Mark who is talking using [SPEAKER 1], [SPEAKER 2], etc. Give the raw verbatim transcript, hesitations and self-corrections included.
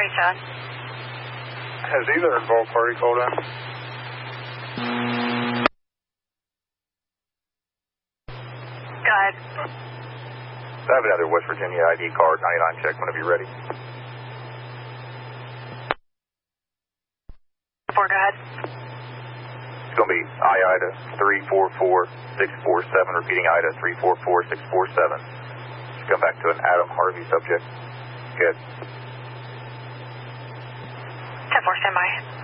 [SPEAKER 1] seventy-seven.
[SPEAKER 2] Has either involved party called in?
[SPEAKER 1] Go ahead.
[SPEAKER 2] I have another West Virginia I D card, ninety-nine check whenever you're ready.
[SPEAKER 1] Four, go ahead.
[SPEAKER 2] It's going to be I Ida three four four six four seven, repeating Ida three four four six four seven. Just come back to an Adam Harvey subject. Good.
[SPEAKER 1] ten four, stand by.